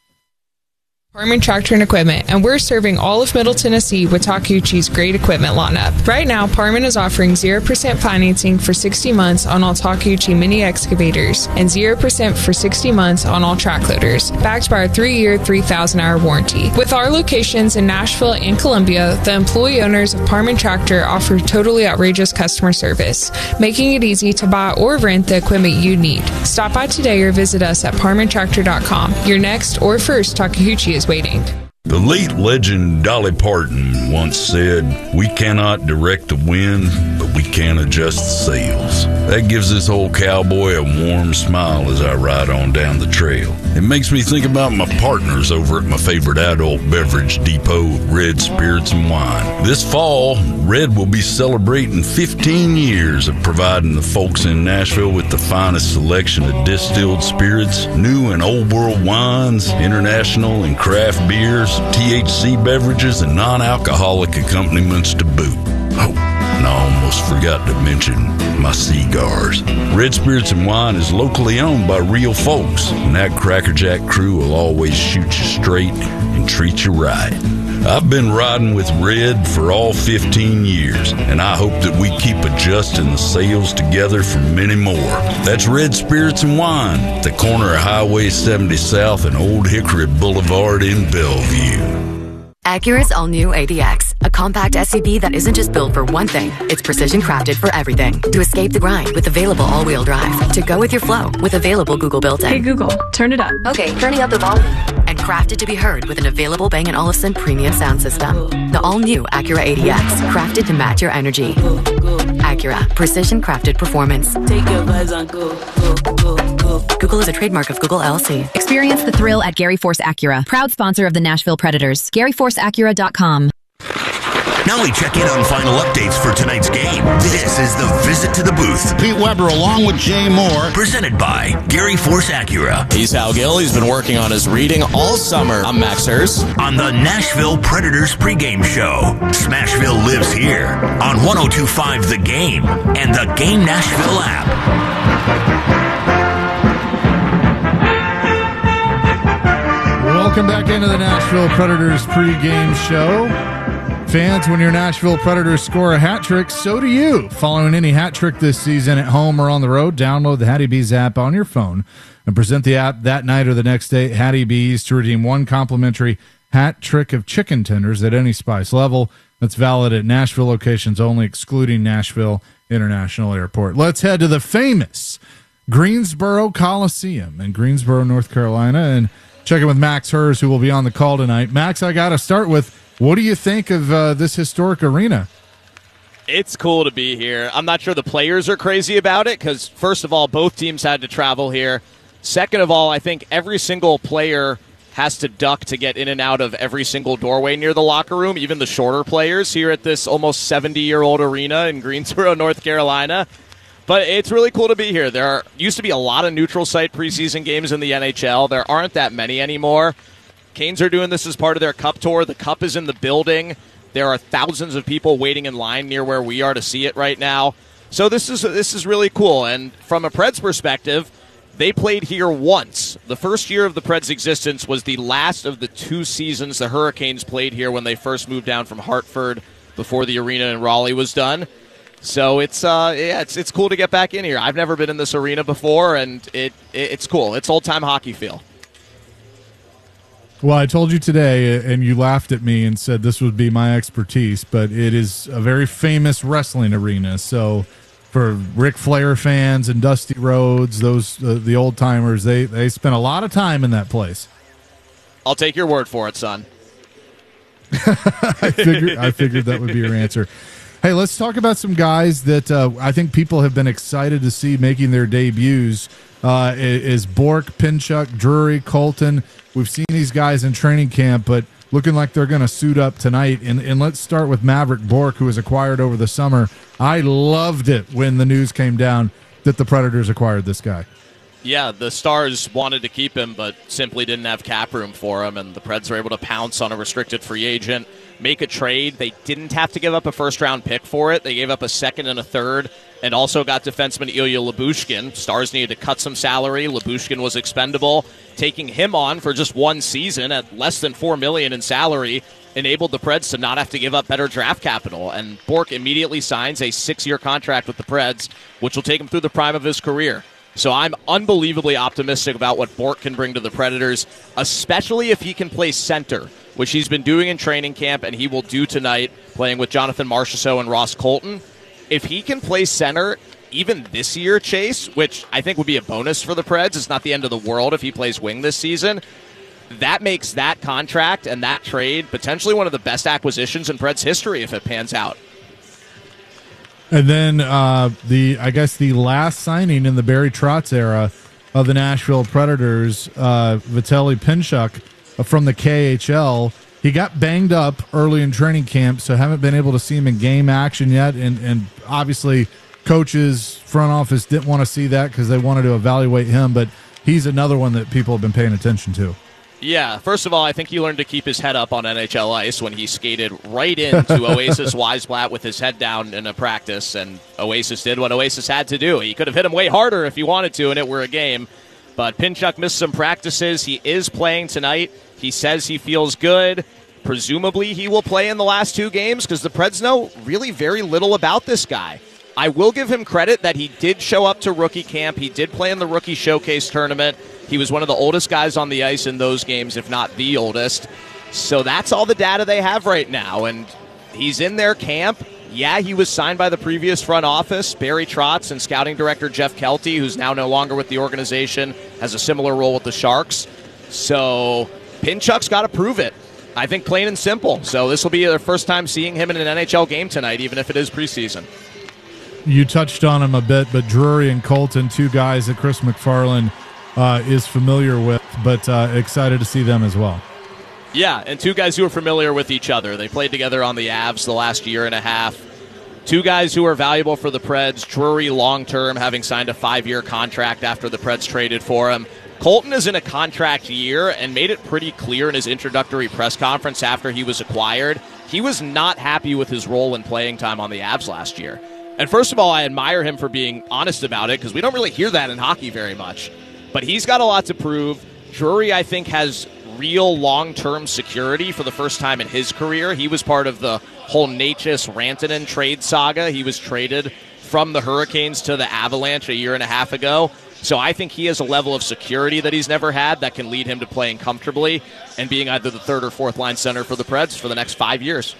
S3: Parman Tractor and Equipment, and we're serving all of Middle Tennessee with Takeuchi's great equipment lineup. Right now, Parman is offering 0% financing for 60 months on all Takeuchi mini excavators and 0% for 60 months on all track loaders, backed by our 3-year, 3,000-hour warranty. With our locations in Nashville and Columbia, the employee owners of Parman Tractor offer totally outrageous customer service, making it easy to buy or rent the equipment you need. Stop by today or visit us at parmantractor.com. Your next or first Takeuchi is waiting.
S7: The late legend Dolly Parton once said, "We cannot direct the wind, but we can adjust the sails." That gives this old cowboy a warm smile as I ride on down the trail. It makes me think about my partners over at my favorite adult beverage depot, Red Spirits and Wine. This fall, Red will be celebrating 15 years of providing the folks in Nashville with the finest selection of distilled spirits, new and old world wines, international and craft beers, THC beverages, and non-alcoholic accompaniments to boot. Oh, and I almost forgot to mention my cigars. Red Spirits and Wine is locally owned by real folks, and that Crackerjack crew will always shoot you straight and treat you right. I've been riding with Red for all 15 years, and I hope that we keep adjusting the sails together for many more. That's Red Spirits and Wine, at the corner of Highway 70 South and Old Hickory Boulevard in Bellevue.
S16: Acura's all-new ADX, a compact SUV that isn't just built for one thing, it's precision crafted for everything. To escape the grind with available all-wheel drive. To go with your flow with available Google built-in.
S17: Hey Google, turn it up.
S16: Okay, turning up the volume. And crafted to be heard with an available Bang & Olufsen premium sound system. The all-new Acura ADX, crafted to match your energy. Acura, precision crafted performance.
S17: Take your vibes on go, go, go, go.
S16: Google is a trademark of Google LLC.
S18: Experience the thrill at Gary Force Acura, proud sponsor of the Nashville Predators. GaryForceAcura.com.
S4: Now we check in on final updates for tonight's game. This is the Visit to the Booth.
S8: Pete Weber along with Jay Moore.
S4: Presented by Gary Force Acura.
S9: He's Hal Gill. He's been working on his reading all summer. I'm Max Hurst.
S4: On the Nashville Predators pregame show. Smashville lives here on 102.5 The Game and the Game Nashville app.
S26: Welcome back into the Nashville Predators pregame show. Fans, when your Nashville Predators score a hat trick, so do you. Following any hat trick this season at home or on the road, download the Hattie B's app on your phone and present the app that night or the next day at Hattie B's to redeem one complimentary hat trick of chicken tenders at any spice level. That's valid at Nashville locations only, excluding Nashville International Airport. Let's head to the famous Greensboro Coliseum in Greensboro, North Carolina, and check in with Max Hers, who will be on the call tonight. Max, I got to start with, what do you think of this historic arena?
S11: It's cool to be here. I'm not sure the players are crazy about it because, first of all, both teams had to travel here. Second of all, I think every single player has to duck to get in and out of every single doorway near the locker room, even the shorter players here at this almost 70-year-old arena in Greensboro, North Carolina. But it's really cool to be here. There used to be a lot of neutral site preseason games in the NHL. There aren't that many anymore. Canes are doing this as part of their Cup tour. The Cup is in the building. There are thousands of people waiting in line near where we are to see it right now. So this is really cool. And from a Preds perspective, they played here once. The first year of the Preds' existence was the last of the 2 seasons the Hurricanes played here when they first moved down from Hartford before the arena in Raleigh was done. So it's cool to get back in here. I've never been in this arena before, and it's cool. It's old-time hockey feel.
S26: Well, I told you today, and you laughed at me and said this would be my expertise, but it is a very famous wrestling arena. So for Ric Flair fans and Dusty Rhodes, those the old-timers, they spent a lot of time in that place.
S11: I'll take your word for it, son.
S26: I figured that would be your answer. Hey, let's talk about some guys that I think people have been excited to see making their debuts. Is Bork, Pinchuk, Drury, Colton. We've seen these guys in training camp, but looking like they're going to suit up tonight. And let's start with Maverick Bork, who was acquired over the summer. I loved it when the news came down that the Predators acquired this guy.
S11: Yeah, the Stars wanted to keep him, but simply didn't have cap room for him, and the Preds were able to pounce on a restricted free agent, make a trade. They didn't have to give up a first-round pick for it. They gave up a second and a third, and also got defenseman Ilya Lyubushkin. Stars needed to cut some salary. Lyubushkin was expendable. Taking him on for just one season at less than $4 million in salary enabled the Preds to not have to give up better draft capital, and Bourque immediately signs a 6-year contract with the Preds, which will take him through the prime of his career. So I'm unbelievably optimistic about what Bourque can bring to the Predators, especially if he can play center, which he's been doing in training camp, and he will do tonight, playing with Jonathan Marchessault and Ross Colton. If he can play center even this year, Chase, which I think would be a bonus for the Preds, it's not the end of the world if he plays wing this season, that makes that contract and that trade potentially one of the best acquisitions in Preds history if it pans out.
S26: And then the last signing in the Barry Trotz era of the Nashville Predators, Vitaly Pinchuk from the KHL. He got banged up early in training camp, so haven't been able to see him in game action yet. And obviously, coaches, front office didn't want to see that because they wanted to evaluate him. But he's another one that people have been paying attention to.
S11: Yeah, first of all, I think he learned to keep his head up on NHL ice when he skated right into Oasis Weisblatt with his head down in a practice, and Oasis did what Oasis had to do. He could have hit him way harder if he wanted to, and it were a game. But Pinchuk missed some practices. He is playing tonight. He says he feels good. Presumably he will play in the last 2 games because the Preds know really very little about this guy. I will give him credit that he did show up to rookie camp. He did play in the rookie showcase tournament. He was one of the oldest guys on the ice in those games, if not the oldest. So that's all the data they have right now. And he's in their camp. Yeah, he was signed by the previous front office, Barry Trotz, and scouting director Jeff Kelty, who's now no longer with the organization, has a similar role with the Sharks. So Pinchuk's got to prove it. I think plain and simple. So this will be their first time seeing him in an NHL game tonight, even if it is preseason.
S26: You touched on him a bit, but Drury and Colton, 2 guys that Chris MacFarland is familiar with, but excited to see them as well.
S11: Yeah, and 2 guys who are familiar with each other. They played together on the Avs the last year and a half. 2 guys who are valuable for the Preds. Drury long-term, having signed a 5-year contract after the Preds traded for him. Colton is in a contract year and made it pretty clear in his introductory press conference after he was acquired. He was not happy with his role in playing time on the Avs last year. And first of all, I admire him for being honest about it because we don't really hear that in hockey very much. But he's got a lot to prove. Drury, I think, has real long-term security for the first time in his career. He was part of the whole Necas-Rantanen trade saga. He was traded from the Hurricanes to the Avalanche a year and a half ago. So I think he has a level of security that he's never had that can lead him to playing comfortably and being either the 3rd or 4th line center for the Preds for the next 5 years.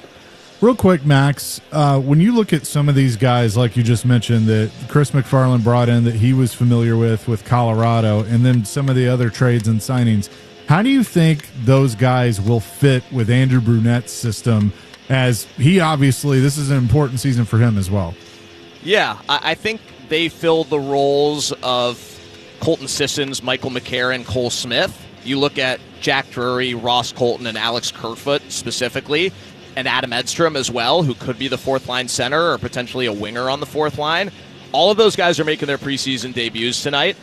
S26: Real quick, Max, when you look at some of these guys, like you just mentioned, that Chris MacFarland brought in that he was familiar with Colorado, and then some of the other trades and signings, how do you think those guys will fit with Andrew Brunette's system, as he obviously, this is an important season for him as well?
S11: Yeah, I think they fill the roles of Colton Sissons, Michael McCarron, Cole Smith. You look at Jack Drury, Ross Colton, and Alex Kerfoot specifically, and Adam Edstrom as well, who could be the 4th line center or potentially a winger on the 4th line. All of those guys are making their preseason debuts tonight.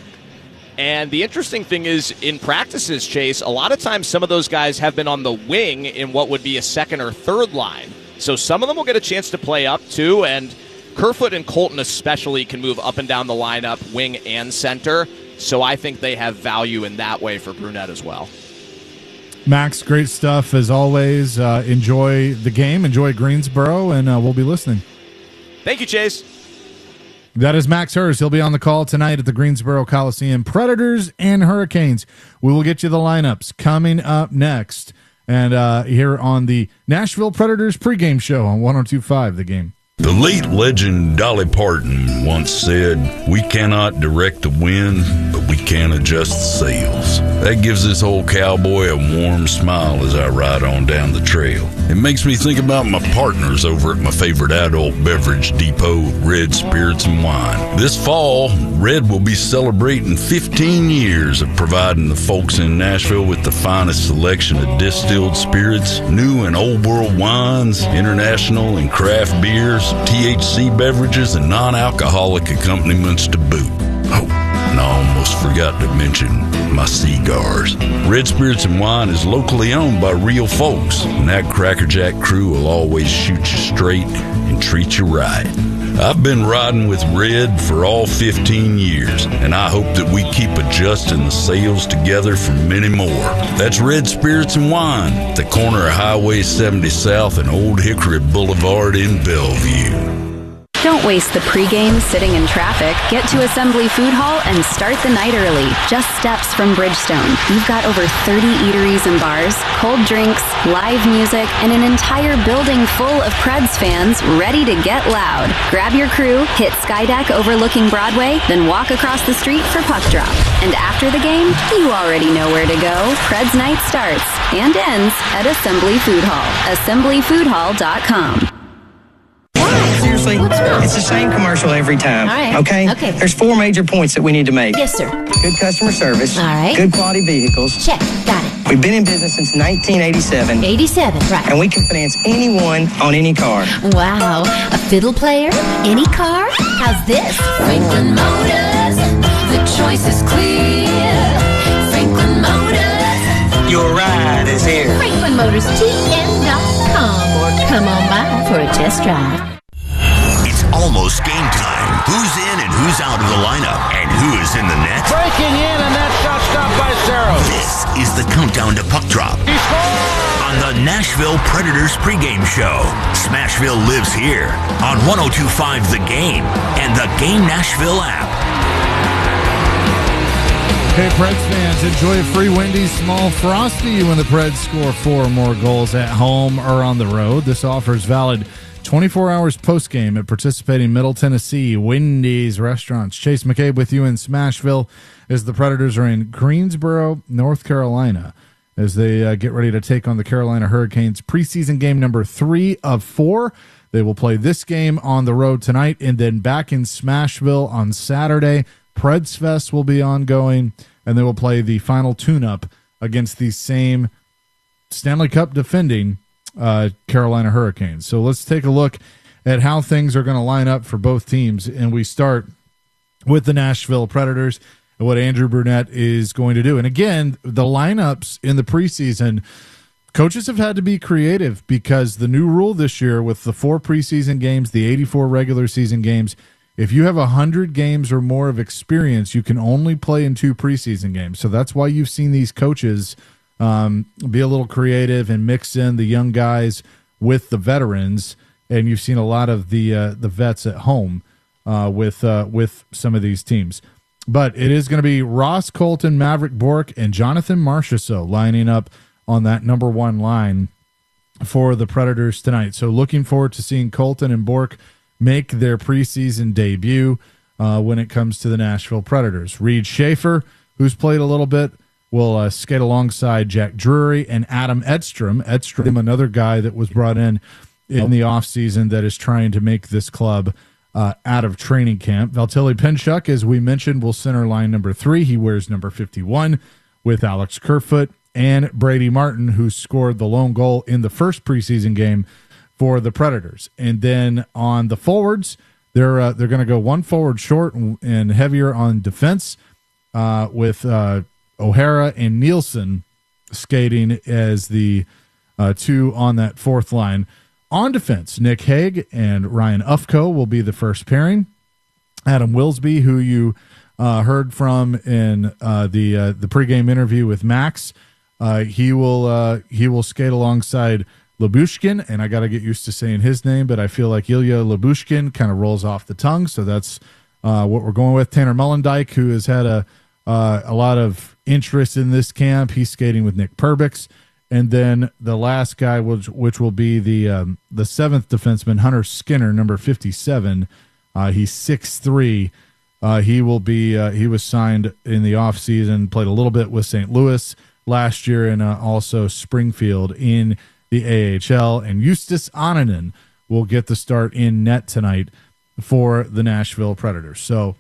S11: And the interesting thing is, in practices, Chase, a lot of times some of those guys have been on the wing in what would be a 2nd or 3rd line. So some of them will get a chance to play up too, and Kerfoot and Colton especially can move up and down the lineup, wing and center. So I think they have value in that way for Brunette as well.
S26: Max, great stuff as always. Enjoy the game, enjoy Greensboro, and we'll be listening.
S11: Thank you, Chase.
S26: That is Max Hurst. He'll be on the call tonight at the Greensboro Coliseum. Predators and Hurricanes. We will get you the lineups coming up next, and here on the Nashville Predators pregame show on 102.5 The Game.
S7: The late legend Dolly Parton once said, "We cannot direct the wind, but we can adjust the sails." That gives this old cowboy a warm smile as I ride on down the trail. It makes me think about my partners over at my favorite adult beverage depot, Red Spirits and Wine. This fall, Red will be celebrating 15 years of providing the folks in Nashville with the finest selection of distilled spirits, new and old world wines, international and craft beers, THC beverages, and non-alcoholic accompaniments to boot. Oh, And I almost forgot to mention my cigars. Red Spirits and Wine is locally owned by real folks, and that Cracker Jack crew will always shoot you straight and treat you right. I've been riding with Red for all 15 years, and I hope that we keep adjusting the sales together for many more. That's Red Spirits and Wine, at the corner of Highway 70 South and Old Hickory Boulevard in Bellevue.
S18: Don't waste the pregame sitting in traffic. Get to Assembly Food Hall and start the night early. Just steps from Bridgestone. You've got over 30 eateries and bars, cold drinks, live music, and an entire building full of Preds fans ready to get loud. Grab your crew, hit Skydeck overlooking Broadway, then walk across the street for puck drop. And after the game, you already know where to go. Preds night starts and ends at Assembly Food Hall. AssemblyFoodHall.com.
S10: Seriously, it's the same commercial every time.
S18: All right.
S10: Okay? There's 4 major points that we need to make.
S18: Yes, sir.
S10: Good customer service.
S18: All right.
S10: Good quality vehicles.
S18: Check. Got it.
S10: We've been in business since 1987.
S18: 87, right.
S10: And we can finance anyone on any car.
S18: Wow. A fiddle player? Any car? How's this? Franklin Motors. The choice is clear. Franklin Motors.
S10: Your ride is here.
S18: FranklinMotorsTN.com or come on by for a test drive.
S4: It's almost game time. Who's in and who's out of the lineup? And who is in the net?
S5: Breaking in, and that shot stopped by Cerro.
S4: This is the countdown to puck drop.
S5: He scored!
S4: On the Nashville Predators pregame show. Smashville lives here on 102.5 The Game and the Game Nashville app.
S26: Hey, Preds fans, enjoy a free Wendy's Small Frosty when the Preds score 4 or more goals at home or on the road. This offer is valid 24 hours post-game at participating Middle Tennessee Wendy's restaurants. Chase McCabe with you in Smashville as the Predators are in Greensboro, North Carolina, as they get ready to take on the Carolina Hurricanes. Preseason game number 3 of 4. They will play this game on the road tonight and then back in Smashville on Saturday. Preds Fest will be ongoing, and they will play the final tune-up against the same Stanley Cup defending Carolina Hurricanes. So let's take a look at how things are going to line up for both teams, and we start with the Nashville Predators and what Andrew Brunette is going to do. And again, the lineups in the preseason, coaches have had to be creative because the new rule this year with the 4 preseason games, the 84 regular season games, if you have 100 games or more of experience, you can only play in 2 preseason games. So that's why you've seen these coaches be a little creative and mix in the young guys with the veterans, and you've seen a lot of the vets at home with some of these teams. But it is going to be Ross Colton, Maverick Bourque, and Jonathan Marchessault lining up on that number 1 line for the Predators tonight. So looking forward to seeing Colton and Bourque make their preseason debut when it comes to the Nashville Predators. Reed Schaefer, who's played a little bit, will skate alongside Jack Drury and Adam Edstrom. Edstrom, another guy that was brought in the offseason that is trying to make this club out of training camp. Valtteri Tkachuk, as we mentioned, will center line number 3. He wears number 51 with Alex Kerfoot and Brady Martin, who scored the lone goal in the first preseason game for the Predators. And then on the forwards, they're going to go 1 forward short and heavier on defense with O'Hara and Nielsen skating as the 2 on that 4th line. On defense, Nick Hague and Ryan Ufko will be the first pairing. Adam Wilsby, who you heard from in the pregame interview with Max, he will skate alongside Lyubushkin, and I got to get used to saying his name, but I feel like Ilya Lyubushkin kind of rolls off the tongue, so that's what we're going with. Tanner Mullendijk, who has had a lot of interest in this camp, he's skating with Nick Perbix, and then the last guy, which will be the 7th defenseman, Hunter Skinner, number 57. He's 6'3". He was signed in the offseason, played a little bit with St. Louis last year, and also Springfield in the AHL, and Justus Annunen will get the start in net tonight for the Nashville Predators. So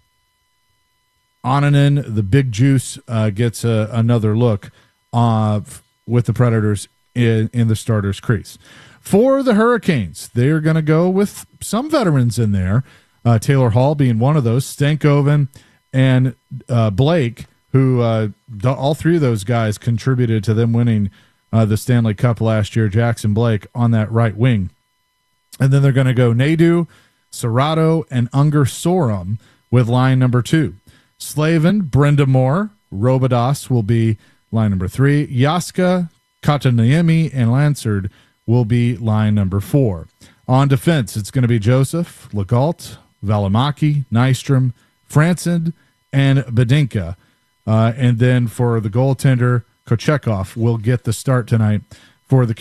S26: Annunen, the big juice, gets another look with the Predators in the starters crease. For the Hurricanes, they're going to go with some veterans in there, Taylor Hall being one of those, Stankoven and Blake, who all three of those guys contributed to them winning the Stanley Cup last year. Jackson Blake on that right wing. And then they're going to go Nadu, Serrato, and Unger Sorum with line number 2. Slavin, Brenda Moore, Robidas will be line number 3. Yaska, Kataniemi, and Lansard will be line number 4. On defense, it's going to be Joseph, Legault, Valimaki, Nystrom, Franson, and Badinka. And then for the goaltender, Kochekov will get the start tonight for the